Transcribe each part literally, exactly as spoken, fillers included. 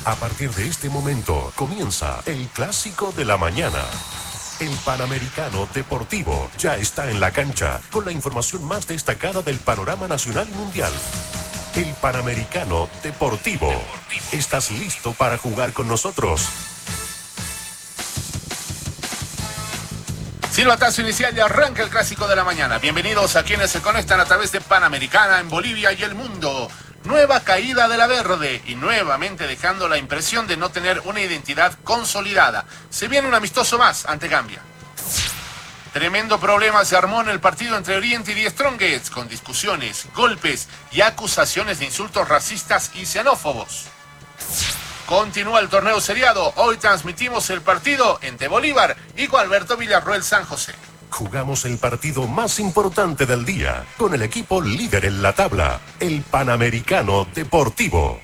A partir de este momento comienza el clásico de la mañana. El Panamericano Deportivo ya está en la cancha con la información más destacada del panorama nacional y mundial. El Panamericano Deportivo. ¿Estás listo para jugar con nosotros? Silbatazo inicial y arranca el clásico de la mañana. Bienvenidos a quienes se conectan a través de Panamericana en Bolivia y el mundo. Nueva caída de la verde y nuevamente dejando la impresión de no tener una identidad consolidada. Se viene un amistoso más ante Gambia. Tremendo problema se armó en el partido entre Oriente y The Strongest, con discusiones, golpes y acusaciones de insultos racistas y xenófobos. Continúa el torneo seriado. Hoy transmitimos el partido entre Bolívar y Gualberto Villarroel San José. Jugamos el partido más importante del día con el equipo líder en la tabla, el Panamericano Deportivo.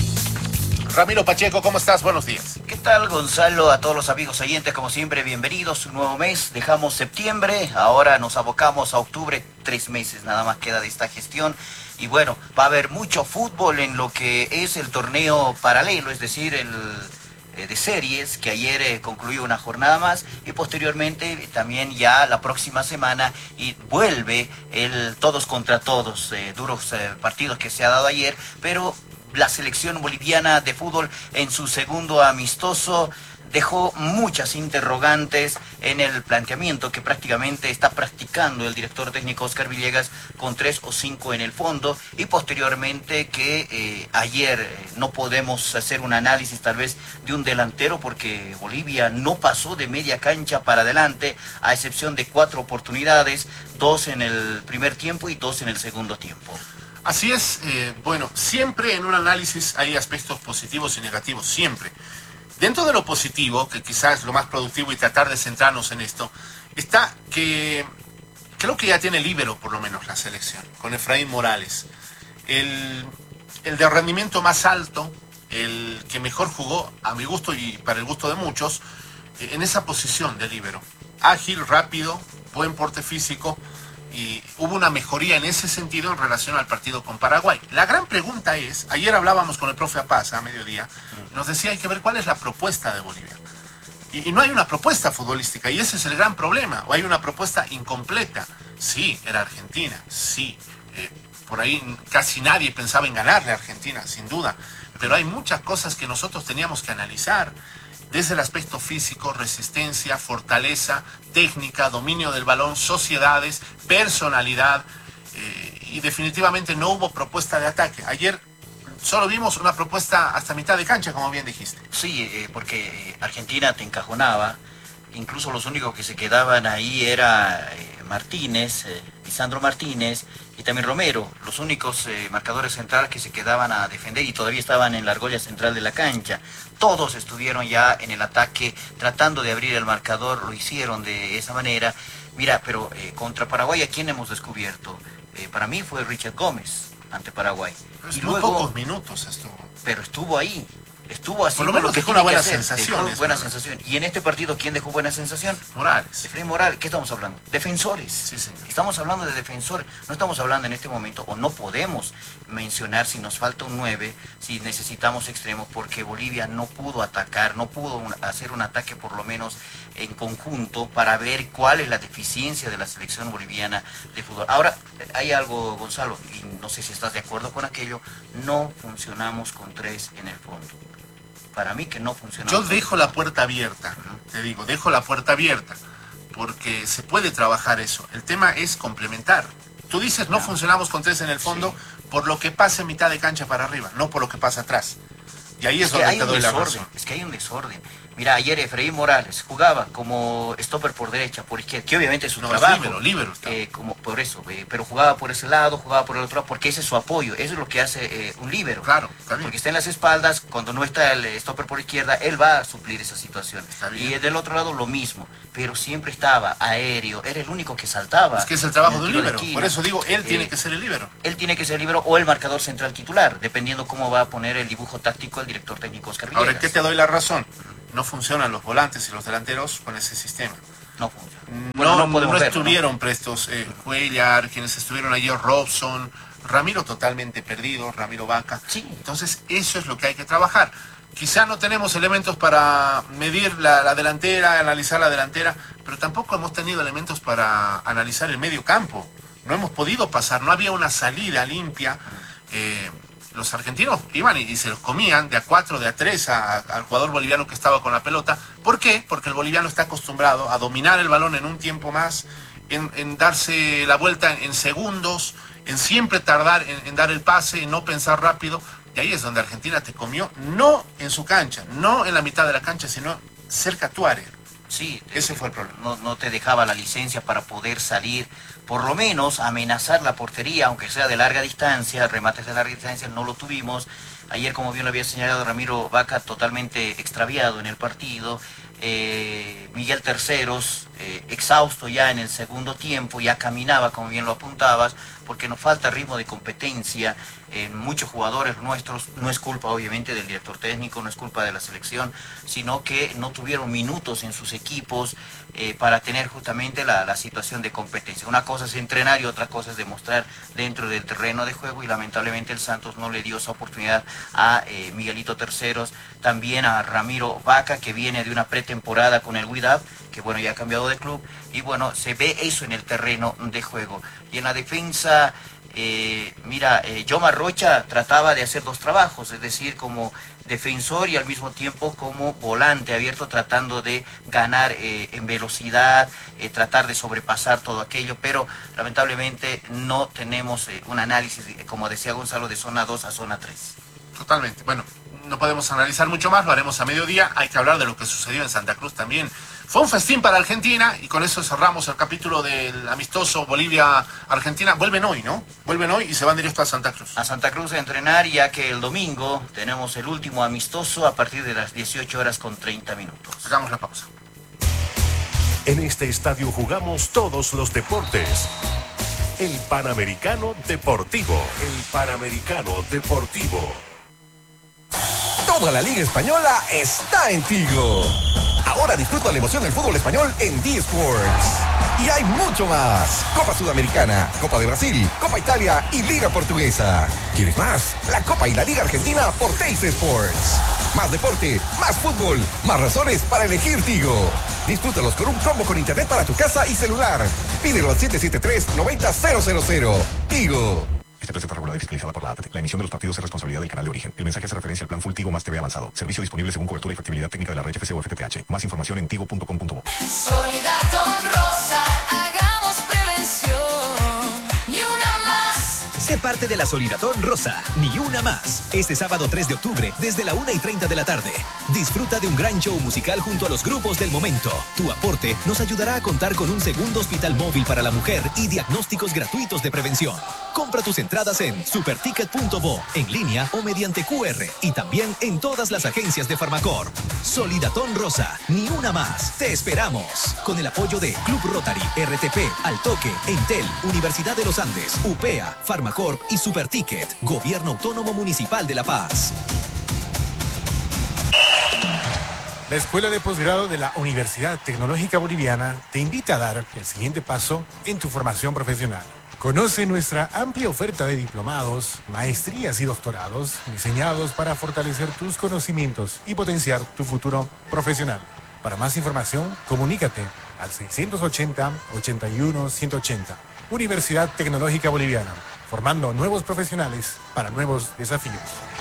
Ramiro Pacheco, ¿cómo estás? Buenos días. ¿Qué tal, Gonzalo? A todos los amigos oyentes, como siempre, bienvenidos. Un nuevo mes, dejamos septiembre, ahora nos abocamos a octubre, tres meses nada más queda de esta gestión. Y bueno, va a haber mucho fútbol en lo que es el torneo paralelo, es decir, el eh, de series, que ayer eh, concluyó una jornada más, y posteriormente eh, también ya la próxima semana y vuelve el todos contra todos, eh, duros eh, partidos que se ha dado ayer, pero la selección boliviana de fútbol en su segundo amistoso dejó muchas interrogantes en el planteamiento que prácticamente está practicando el director técnico Oscar Villegas con tres o cinco en el fondo, y posteriormente que eh, ayer eh, no podemos hacer un análisis tal vez de un delantero porque Bolivia no pasó de media cancha para adelante, a excepción de cuatro oportunidades, dos en el primer tiempo y dos en el segundo tiempo. Así es, eh, bueno, siempre en un análisis hay aspectos positivos y negativos, siempre. Dentro de lo positivo, que quizás es lo más productivo y tratar de centrarnos en esto, está que creo que ya tiene líbero por lo menos la selección, con Efraín Morales. El, el de rendimiento más alto, el que mejor jugó, a mi gusto y para el gusto de muchos, en esa posición de líbero. Ágil, rápido, buen porte físico, y hubo una mejoría en ese sentido en relación al partido con Paraguay. La gran pregunta es, ayer hablábamos con el profe Apaz a mediodía, nos decía hay que ver cuál es la propuesta de Bolivia. Y, y no hay una propuesta futbolística, y ese es el gran problema, o hay una propuesta incompleta. Sí, era Argentina, sí, eh, por ahí casi nadie pensaba en ganarle a Argentina, sin duda, pero hay muchas cosas que nosotros teníamos que analizar. Desde el aspecto físico, resistencia, fortaleza, técnica, dominio del balón, sociedades, personalidad, eh, y definitivamente no hubo propuesta de ataque. Ayer solo vimos una propuesta hasta mitad de cancha, como bien dijiste. Sí, eh, porque Argentina te encajonaba, incluso los únicos que se quedaban ahí era eh, Martínez, eh, Lisandro Martínez y también Romero, los únicos eh, marcadores centrales que se quedaban a defender y todavía estaban en la argolla central de la cancha. Todos estuvieron ya en el ataque tratando de abrir el marcador, lo hicieron de esa manera. Mira, pero eh, contra Paraguay, ¿a quién hemos descubierto? Eh, para mí fue Richard Gómez ante Paraguay. Pero y muy luego, pocos minutos estuvo. Pero estuvo ahí. Estuvo haciendo Por lo menos lo que dejó una tiene que buena hacer, sensación. dejó buena sensación. Y en este partido, ¿quién dejó buena sensación? Morales. Efraín Morales. ¿Qué estamos hablando? Defensores. Sí, señor. Estamos hablando de defensores. No estamos hablando en este momento, o no podemos mencionar si nos falta un nueve, si necesitamos extremos, porque Bolivia no pudo atacar, no pudo un, hacer un ataque por lo menos en conjunto para ver cuál es la deficiencia de la selección boliviana de fútbol. Ahora, hay algo, Gonzalo, y no sé si estás de acuerdo con aquello, no funcionamos con tres en el fondo. Para mí que no funciona. Yo dejo la puerta abierta, te digo, dejo la puerta abierta, porque se puede trabajar eso. El tema es complementar. Tú dices, no funcionamos con tres en el fondo, sí, por lo que pasa en mitad de cancha para arriba, no por lo que pasa atrás. Y ahí es, es donde te doy la razón. Es que hay un desorden. Mira, ayer Efraín Morales jugaba como stopper por derecha, por izquierda, que obviamente es su no, trabajo. Es líbero, líbero eh, como por eso, eh, pero jugaba por ese lado, jugaba por el otro lado, porque ese es su apoyo, eso es lo que hace eh, un líbero. Claro, está bien. Porque está en las espaldas, cuando no está el stopper por izquierda, él va a suplir esa situación. Está bien. Y del otro lado lo mismo, pero siempre estaba aéreo, era el único que saltaba. Es que es el trabajo de un líbero, por eso digo, él eh, tiene que ser el líbero. Él tiene que ser el líbero o el marcador central titular, dependiendo cómo va a poner el dibujo táctico el director técnico Oscar Villegas. Ahora, ¿qué te doy la razón? No funcionan los volantes y los delanteros con ese sistema. No funciona. No, bueno, no, no verlo, estuvieron ¿no? prestos eh, Cuellar, quienes estuvieron ayer, Robson, Ramiro totalmente perdido, Ramiro Vaca. Sí. Entonces, eso es lo que hay que trabajar. quizá no tenemos elementos para medir la, la delantera, analizar la delantera, pero tampoco hemos tenido elementos para analizar el medio campo. No hemos podido pasar, no había una salida limpia. Eh, los argentinos iban y, y se los comían de a cuatro, de a tres a, a, al jugador boliviano que estaba con la pelota. ¿Por qué? Porque el boliviano está acostumbrado a dominar el balón en un tiempo más, en, en darse la vuelta en, en segundos, en siempre tardar en, en dar el pase, en no pensar rápido. Y ahí es donde Argentina te comió, no en su cancha, no en la mitad de la cancha, sino cerca a tu área. Sí, ese fue el problema. No, no te dejaba la licencia para poder salir, por lo menos amenazar la portería, aunque sea de larga distancia, remates de larga distancia no lo tuvimos. Ayer, como bien lo había señalado Ramiro Vaca, totalmente extraviado en el partido. Eh, Miguel Terceros, eh, exhausto ya en el segundo tiempo, ya caminaba, como bien lo apuntabas, porque nos falta ritmo de competencia en muchos jugadores nuestros. No es culpa obviamente del director técnico, no es culpa de la selección, sino que no tuvieron minutos en sus equipos eh, para tener justamente la, la situación de competencia. Una cosa es entrenar y otra cosa es demostrar dentro del terreno de juego, y lamentablemente el Santos no le dio esa oportunidad a eh, Miguelito Terceros, también a Ramiro Vaca, que viene de una pretemporada con el Huidab, que bueno, ya ha cambiado de club, y bueno, se ve eso en el terreno de juego. Y en la defensa, eh, mira, eh, Yomar Rocha trataba de hacer dos trabajos, es decir, como defensor y al mismo tiempo como volante abierto, tratando de ganar eh, en velocidad, eh, tratar de sobrepasar todo aquello, pero lamentablemente no tenemos eh, un análisis, como decía Gonzalo, de zona dos a zona tres. Totalmente. Bueno, no podemos analizar mucho más, lo haremos a mediodía. Hay que hablar de lo que sucedió en Santa Cruz también. Fue un festín para Argentina, y con eso cerramos el capítulo del amistoso Bolivia-Argentina. Vuelven hoy, ¿no? Vuelven hoy y se van directo a Santa Cruz. A Santa Cruz a entrenar, ya que el domingo tenemos el último amistoso a partir de las dieciocho horas con treinta minutos. Hagamos la pausa. En este estadio jugamos todos los deportes. El Panamericano Deportivo. El Panamericano Deportivo. Toda la Liga Española está en Tigo. Ahora disfruta la emoción del fútbol español en D-Sports. Y hay mucho más. Copa Sudamericana, Copa de Brasil, Copa Italia y Liga Portuguesa. ¿Quieres más? La Copa y la Liga Argentina por Teis Sports. Más deporte, más fútbol, más razones para elegir Tigo. Disfrútalos con un combo con internet para tu casa y celular. Pídelo al siete siete tres, nueve cero cero cero. Tigo. Esta receta regulada y fiscalizada por la A T T. La emisión de los partidos es responsabilidad del canal de origen. El mensaje hace referencia al plan Full Tigo más T V avanzado. Servicio disponible según cobertura y factibilidad técnica de la red F C o F T T H. Más información en tigo punto com punto bo. Solidaridad rosa, hagamos prevención. Ni una más. Sé parte de la Solidaridad Rosa, ni una más. Este sábado tres de octubre, desde la una y treinta de la tarde. Disfruta de un gran show musical junto a los grupos del momento. Tu aporte nos ayudará a contar con un segundo hospital móvil para la mujer y diagnósticos gratuitos de prevención. Compra tus entradas en superticket punto bo, en línea o mediante Q R, y también en todas las agencias de Farmacor. Solidatón Rosa, ni una más. Te esperamos. Con el apoyo de Club Rotary, R T P, Altoque, Entel, Universidad de los Andes, U P E A, Farmacor y Superticket, Gobierno Autónomo Municipal de La Paz. La Escuela de Posgrado de la Universidad Tecnológica Boliviana te invita a dar el siguiente paso en tu formación profesional. Conoce nuestra amplia oferta de diplomados, maestrías y doctorados diseñados para fortalecer tus conocimientos y potenciar tu futuro profesional. Para más información, comunícate al seiscientos ochenta, ochenta y uno, ciento ochenta. Universidad Tecnológica Boliviana, formando nuevos profesionales para nuevos desafíos.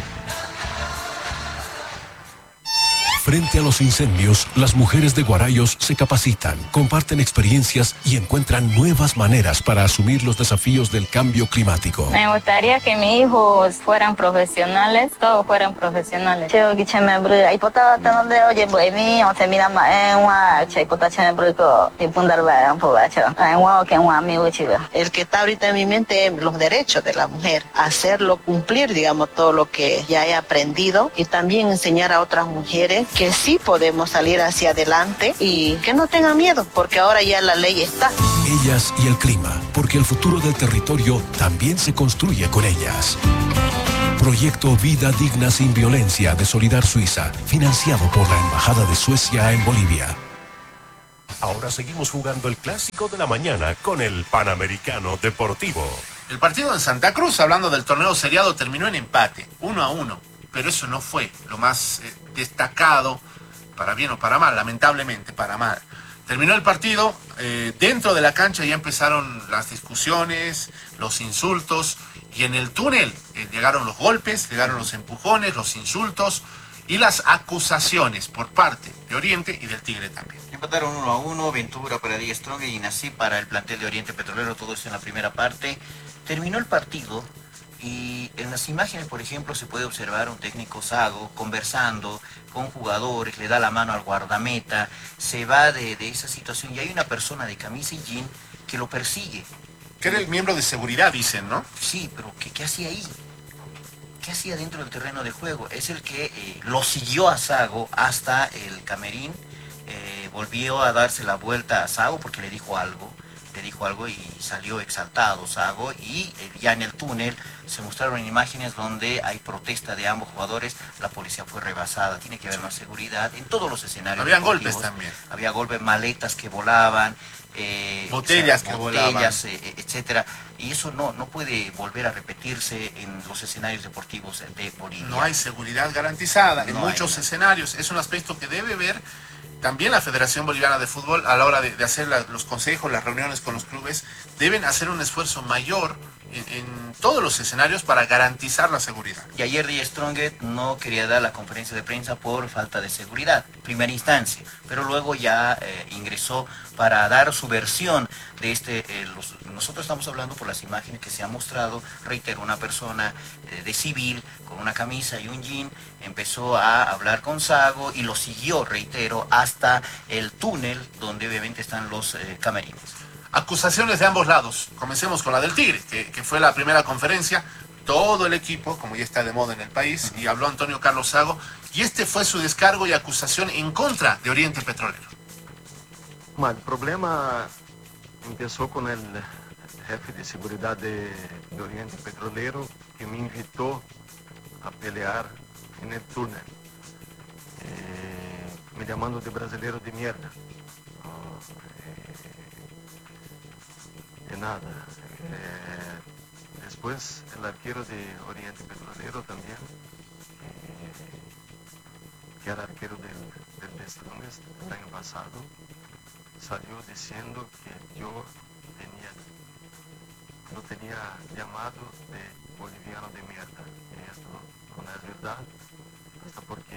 Frente a los incendios, las mujeres de Guarayos se capacitan, comparten experiencias y encuentran nuevas maneras para asumir los desafíos del cambio climático. Me gustaría que mis hijos fueran profesionales, todos fueran profesionales. El que está ahorita en mi mente es los derechos de la mujer, hacerlo cumplir, digamos, todo lo que ya he aprendido, y también enseñar a otras mujeres que sí podemos salir hacia adelante y que no tengan miedo, porque ahora ya la ley está. Ellas y el clima, porque el futuro del territorio también se construye con ellas. Proyecto Vida Digna Sin Violencia de Solidar Suiza, financiado por la Embajada de Suecia en Bolivia. Ahora seguimos jugando el clásico de la mañana con el Panamericano Deportivo. El partido en Santa Cruz, hablando del torneo seriado, terminó en empate, uno a uno. pero eso no fue lo más eh, destacado, para bien o para mal, lamentablemente para mal. Terminó el partido, eh, dentro de la cancha ya empezaron las discusiones, los insultos, y en el túnel eh, llegaron los golpes, llegaron los empujones, los insultos y las acusaciones por parte de Oriente y del Tigre también. Empataron uno a uno, Ventura para Die Strong y Nací para el plantel de Oriente Petrolero, todo eso en la primera parte. Terminó el partido y en las imágenes, por ejemplo, se puede observar un técnico Sago conversando con jugadores, le da la mano al guardameta, se va de, de esa situación y hay una persona de camisa y jean que lo persigue. Que era el miembro de seguridad, dicen, ¿no? Sí, pero ¿qué, qué hacía ahí? ¿Qué hacía dentro del terreno de juego? Es el que eh, lo siguió a Sago hasta el camerín, eh, volvió a darse la vuelta a Sago porque le dijo algo. Le dijo algo y salió exaltado Sago y eh, ya en el túnel se mostraron imágenes donde hay protesta de ambos jugadores, la policía fue rebasada, tiene que haber más seguridad en todos los escenarios. Habían golpes también. Había golpes, maletas que volaban, eh, botellas o sea, que botellas, volaban, eh, etcétera. Y eso no, no puede volver a repetirse en los escenarios deportivos de Bolivia. No hay seguridad garantizada en No muchos hay. escenarios. Es un aspecto que debe ver también la Federación Boliviana de Fútbol a la hora de, de hacer la, los consejos, las reuniones con los clubes. Deben hacer un esfuerzo mayor en, en todos los escenarios para garantizar la seguridad. Y ayer Die Strong no quería dar la conferencia de prensa por falta de seguridad, primera instancia, pero luego ya eh, ingresó para dar su versión de este, eh, los, nosotros estamos hablando por las imágenes que se han mostrado, reitero, una persona eh, de civil con una camisa y un jean, empezó a hablar con Sago y lo siguió, reitero, hasta el túnel donde obviamente están los eh, camerines. Acusaciones de ambos lados. Comencemos con la del Tigre, que, que fue la primera conferencia. Todo el equipo, como ya está de moda en el país, y habló Antonio Carlos Sago, y este fue su descargo y acusación en contra de Oriente Petrolero. Bueno, el problema empezó con el jefe de seguridad de, de Oriente Petrolero, que me invitó a pelear en el túnel, eh, me llamando de brasileiro de mierda. Oh, eh, de nada. Eh, después el arquero de Oriente Petrolero también, eh, que era arquero del, del Destrumes el año pasado, salió diciendo que yo tenía, lo tenía llamado de boliviano de mierda. Y esto no es verdad, hasta porque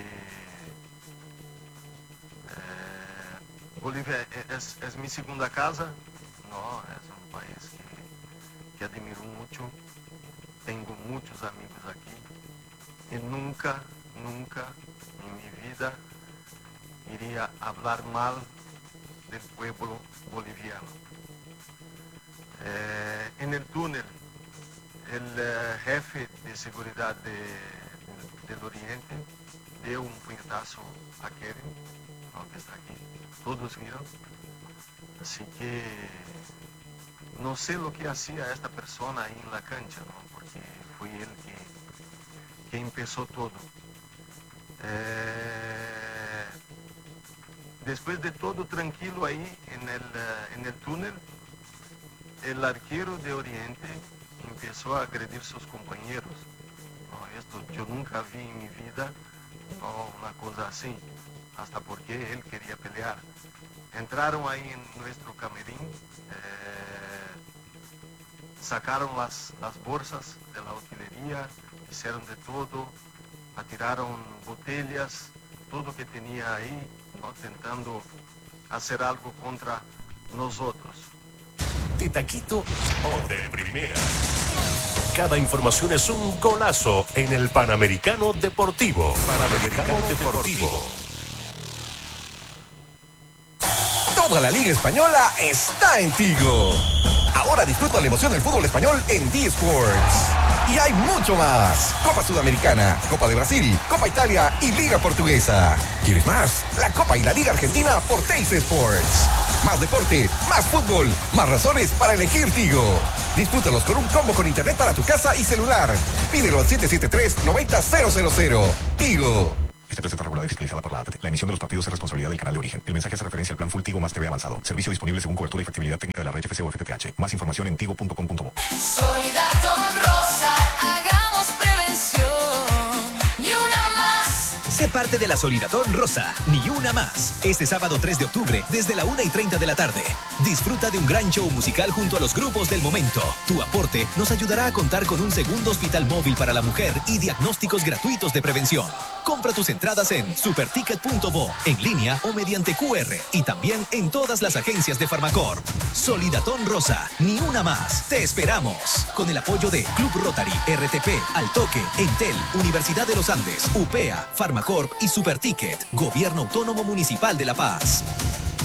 eh, Bolivia es, es mi segunda casa. No, es un país que, que admiro mucho, tengo muchos amigos aquí y nunca, nunca en mi vida iría a hablar mal del pueblo boliviano. Eh, en el túnel, el uh, jefe de seguridad de, de, del Oriente dio un puñetazo a Keren, ¿no?, que está aquí, todos vieron, así que no sé lo que hacía esta persona ahí en la cancha, ¿no?, porque fue él que, que empezó todo. Eh, después de todo tranquilo ahí en el, uh, en el túnel, el arquero de Oriente empezó a agredir a sus compañeros. No, esto yo nunca vi en mi vida, no, una cosa así, hasta porque él quería pelear. Entraron ahí en nuestro camerín, eh, sacaron las, las bolsas de la utilería, hicieron de todo, atiraron botellas, todo que tenía ahí, ¿no?, intentando hacer algo contra nosotros. De taquito o de primera. Cada información es un golazo en el Panamericano Deportivo. Panamericano Deportivo. Toda la Liga Española está en Tigo. Ahora disfruta la emoción del fútbol español en D Sports. Y hay mucho más. Copa Sudamericana, Copa de Brasil, Copa Italia y Liga Portuguesa. ¿Quieres más? La Copa y la Liga Argentina por Teis Sports. Más deporte, más fútbol, más razones para elegir Tigo. Disfrútalos con un combo con internet para tu casa y celular. Pídelo al siete siete tres, nueve cero cero cero. Tigo. Esta presenta regulada y fiscalizada por la A T T. La emisión de los partidos es responsabilidad del canal de origen. El mensaje hace referencia al plan Full Tigo más T V avanzado. Servicio disponible según cobertura y factibilidad técnica de la red F C o F T T H. Más información en tigo punto com punto bo. Solidaridad rosa, hagamos prevención y una Sé parte de la Solidatón Rosa, ni una más. Este sábado tres de octubre, desde la una y treinta de la tarde. Disfruta de un gran show musical junto a los grupos del momento. Tu aporte nos ayudará a contar con un segundo hospital móvil para la mujer y diagnósticos gratuitos de prevención. Compra tus entradas en superticket punto bo, en línea o mediante Q R, y también en todas las agencias de Farmacorp. Solidatón Rosa, ni una más. Te esperamos. Con el apoyo de Club Rotary, R T P, Altoque, Entel, Universidad de los Andes, U P E A, Farmacorp y Superticket, Gobierno Autónomo Municipal de La Paz.